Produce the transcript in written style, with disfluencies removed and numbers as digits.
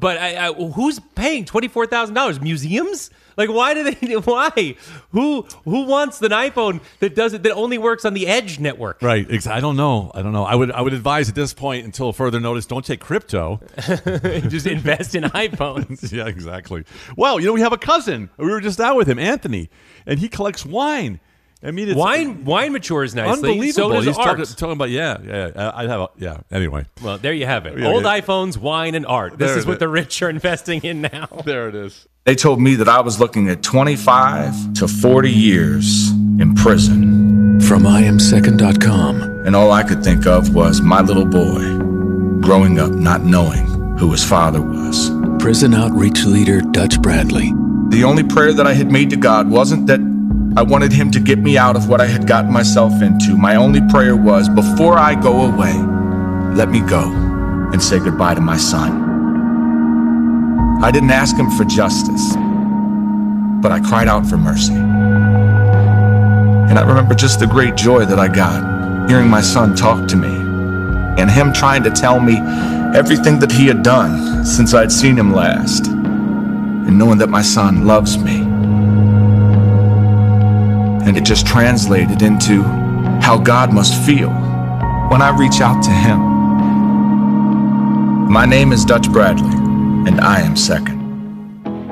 But who's paying $24,000? Museums? Like, why do they? Why? Who wants an iPhone that only works on the Edge network? Right. I don't know. I would advise at this point, until further notice, don't take crypto. Just invest in iPhones. Yeah, exactly. Well, we have a cousin. We were just out with him, Anthony, and he collects wine. I mean, it's wine matures nicely. Unbelievable. So does He's art. talking about Anyway. Well, there you have it. Old iPhones, wine, and art. This is what the rich are investing in now. There it is. They told me that I was looking at 25 to 40 years in prison. From IamSecond.com. And all I could think of was my little boy growing up not knowing who his father was. Prison outreach leader Dutch Bradley. The only prayer that I had made to God wasn't that I wanted him to get me out of what I had gotten myself into. My only prayer was, before I go away, let me go and say goodbye to my son. I didn't ask him for justice, but I cried out for mercy. And I remember just the great joy that I got hearing my son talk to me and him trying to tell me everything that he had done since I'd seen him last, and knowing that my son loves me. And it just translated into how God must feel when I reach out to him. My name is Dutch Bradley, and I am second.